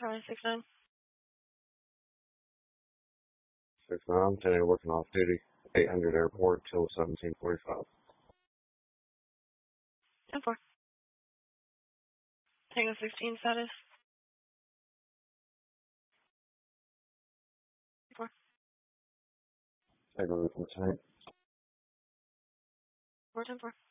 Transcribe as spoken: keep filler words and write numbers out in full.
Charlie six nine. six nine, ten eight working off duty, eight hundred airport till seventeen forty-five. ten four. Tango sixteen status. four. Tango from tank. four ten four.